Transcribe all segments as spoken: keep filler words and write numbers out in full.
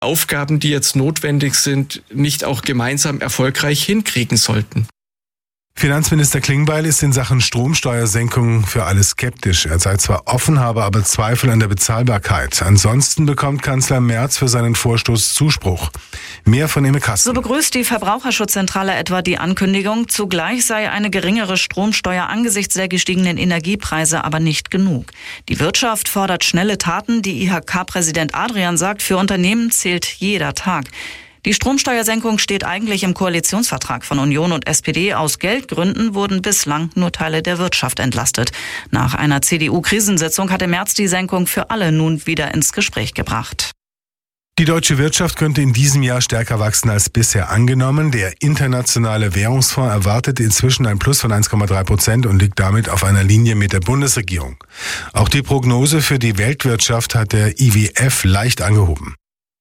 Aufgaben, die jetzt notwendig sind, nicht auch gemeinsam erfolgreich hinkriegen sollten. Finanzminister Klingbeil ist in Sachen Stromsteuersenkung für alle skeptisch. Er sei zwar offen, habe aber Zweifel an der Bezahlbarkeit. Ansonsten bekommt Kanzler Merz für seinen Vorstoß Zuspruch. Mehr von Imme Kasten. So begrüßt die Verbraucherschutzzentrale etwa die Ankündigung. Zugleich sei eine geringere Stromsteuer angesichts der gestiegenen Energiepreise aber nicht genug. Die Wirtschaft fordert schnelle Taten. Die I H K-Präsident Adrian sagt, für Unternehmen zählt jeder Tag. Die Stromsteuersenkung steht eigentlich im Koalitionsvertrag von Union und S P D. Aus Geldgründen wurden bislang nur Teile der Wirtschaft entlastet. Nach einer C D U-Krisensitzung hatte Merz die Senkung für alle nun wieder ins Gespräch gebracht. Die deutsche Wirtschaft könnte in diesem Jahr stärker wachsen als bisher angenommen. Der Internationale Währungsfonds erwartet inzwischen ein Plus von eins Komma drei Prozent und liegt damit auf einer Linie mit der Bundesregierung. Auch die Prognose für die Weltwirtschaft hat der I W F leicht angehoben.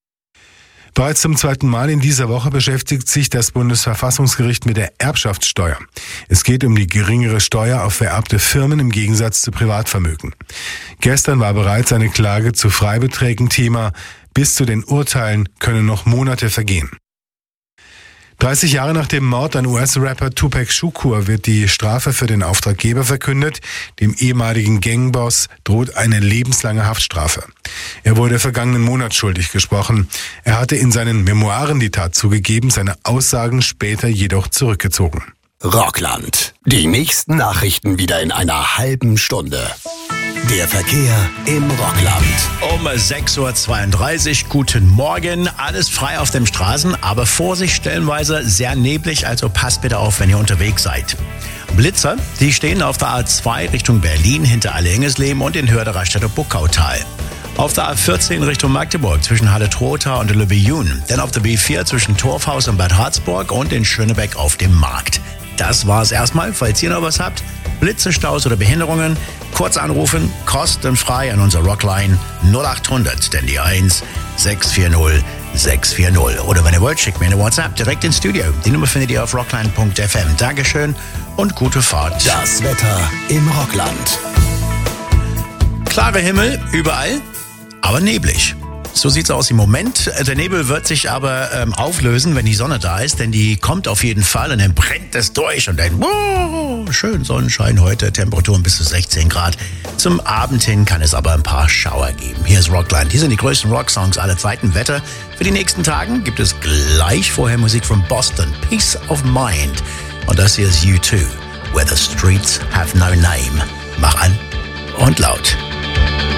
Bereits zum zweiten Mal in dieser Woche beschäftigt sich das Bundesverfassungsgericht mit der Erbschaftssteuer. Es geht um die geringere Steuer auf vererbte Firmen im Gegensatz zu Privatvermögen. Gestern war bereits eine Klage zu Freibeträgen Thema. Bis zu den Urteilen können noch Monate vergehen. dreißig Jahre nach dem Mord an U S-Rapper Tupac Shakur wird die Strafe für den Auftraggeber verkündet. Dem ehemaligen Gangboss droht eine lebenslange Haftstrafe. Er wurde vergangenen Monat schuldig gesprochen. Er hatte in seinen Memoiren die Tat zugegeben, seine Aussagen später jedoch zurückgezogen. Rockland. Die nächsten Nachrichten wieder in einer halben Stunde. Der Verkehr im Rockland. Um sechs Uhr zweiunddreißig, guten Morgen. Alles frei auf den Straßen, aber Vorsicht, stellenweise sehr neblig, also passt bitte auf, wenn ihr unterwegs seid. Blitzer, die stehen auf der A zwei Richtung Berlin hinter Allehengesleben und in Hörde-Raststätter Buckautal. Auf der A vierzehn Richtung Magdeburg zwischen Halle-Trotha und Lübbe-Jun. Dann auf der B vier zwischen Torfhaus und Bad Harzburg und in Schönebeck auf dem Markt. Das war's erstmal. Falls ihr noch was habt, Blitze, Staus oder Behinderungen, kurz anrufen, kostenfrei an unser Rockline null acht hundert, denn die eins sechs vier null sechs vier null. Oder wenn ihr wollt, schickt mir eine WhatsApp direkt ins Studio. Die Nummer findet ihr auf rockline punkt f m. Dankeschön und gute Fahrt. Das Wetter im Rockland. Klarer Himmel überall, aber neblig. So sieht's aus im Moment. Der Nebel wird sich aber ähm, auflösen, wenn die Sonne da ist, denn die kommt auf jeden Fall und dann brennt es durch und dann, wow, schön Sonnenschein heute, Temperaturen bis zu sechzehn Grad. Zum Abend hin kann es aber ein paar Schauer geben. Hier ist Rockland. Hier sind die größten Rocksongs aller Zeiten. Wetter für die nächsten Tagen gibt es gleich vorher Musik von Boston, Peace of Mind. Und das hier ist U zwei, Where the Streets Have No Name. Mach an und laut.